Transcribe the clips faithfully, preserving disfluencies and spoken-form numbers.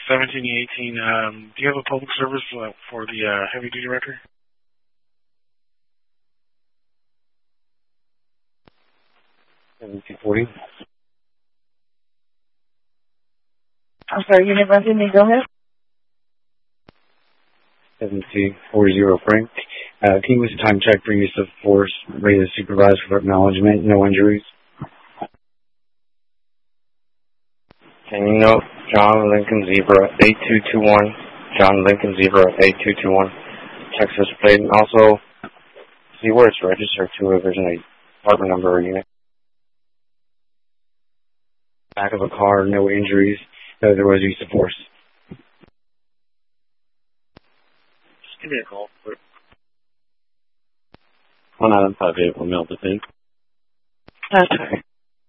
seventeen eighteen. Um, do you have a public service uh, for the uh, heavy-duty record? seventeen forty. I'm sorry, you never did me. Go ahead. seventeen forty Frank. Uh, team was a time check for use of force, ready to supervise for acknowledgement, no injuries. Can you note John Lincoln Zebra eight two two one, John Lincoln Zebra eight two two one, Texas plate, and also see where it's registered to if there's any apartment number or unit. Back of a car, no injuries, uh, there was use of force. Just give me a call. one nine five eight will mail the thing. That's right.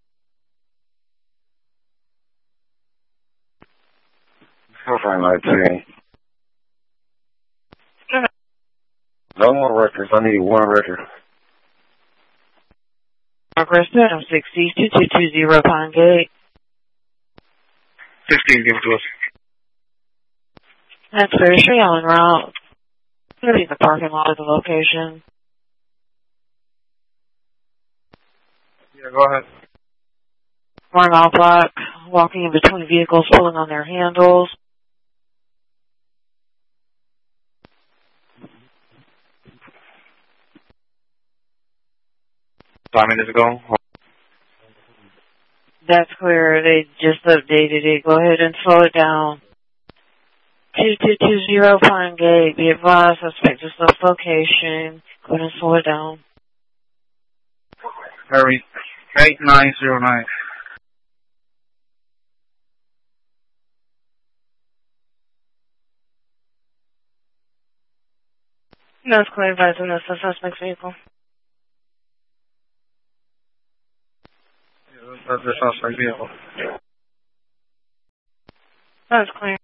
Four five nine three. Go ahead. No more records. I need one record. Progress item sixty two two two zero Pine Gate. fifteen, give it to us. That's Ferry Street, Allen Route. Gonna be in the parking lot of the location. Yeah, go ahead. Wearing all black, walking in between vehicles, pulling on their handles. Five minutes ago. That's clear. They just updated it. Go ahead and slow it down. two two two zero Pine Gate. Be advised, suspect just left location. Go ahead and slow it down. Harry, eight nine zero nine. No, it's clear. Advising this is the suspect's vehicle. That's the suspect vehicle. That's clear.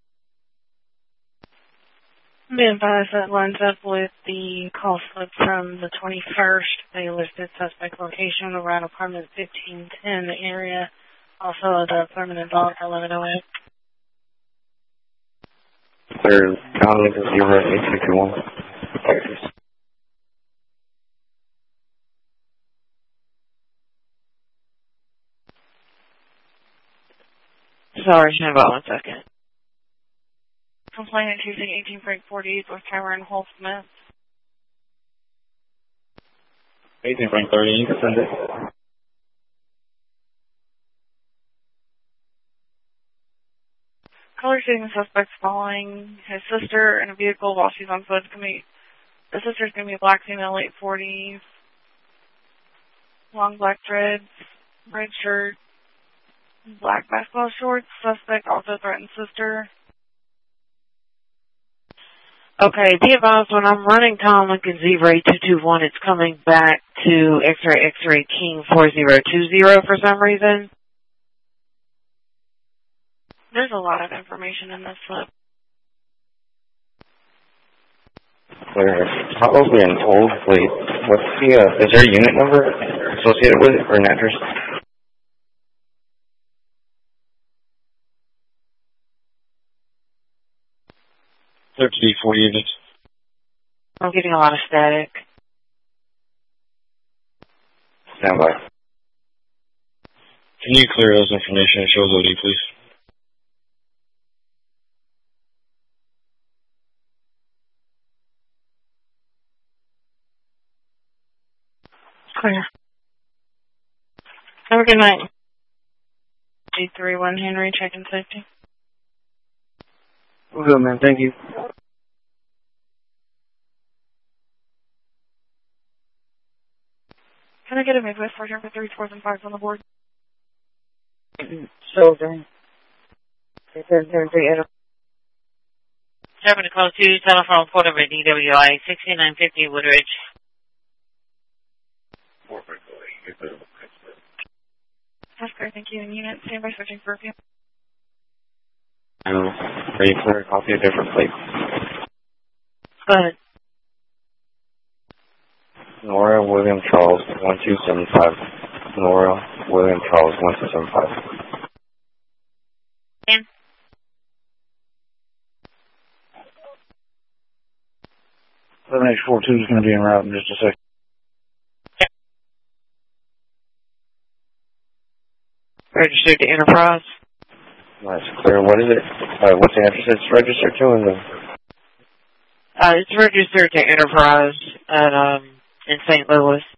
Be advised that lines up with the call slip from the twenty-first. They listed suspect location around apartment fifteen ten, the area. Also, the permanent dog eleven oh eight. Clear John Lincoln Zebra eight two two one. Texas. Sorry, stand by one second. Complainant Tuesday eighteen Frank forty-eight with Cameron Hall Smith. eighteen Frank thirty, you can send it. Color stating the suspect's following his sister in a vehicle while she's on foot. It's gonna be, the sister's going to be a black female, late forties, long black dreads, red shirt, black basketball shorts. Suspect also threatened sister. Okay, be advised when I'm running Tom Lincoln Zebra eight two two one, it's coming back to X-ray X-ray King four zero two zero for some reason. There's a lot of information in this slip. Clear. How was being told? Wait, what's the, uh, is there a unit number associated with it or an address? thirty, four units. I'm getting a lot of static. Stand by. Can you clear those information and show O D, please? Clear. Have a good night. G three one Henry, checking safety. Well, good, man. Thank you. Can I get a Midwest for for three fours and fives on the board? Shoulder. Seven to call two, telephone port over D W I sixty-nine fifty Woodridge. That's great, thank you. And unit, stand by searching for a few. I'm ready for a copy of different plates. Go ahead. Nora William Charles, one two seven five. Nora William Charles, one two seven five. And? seven H four two is going to be en route in just a second. Registered to Enterprise. That's clear. What is it? Uh, what's the address it's registered to? And the... Uh, it's registered to Enterprise at, um, in Saint Louis.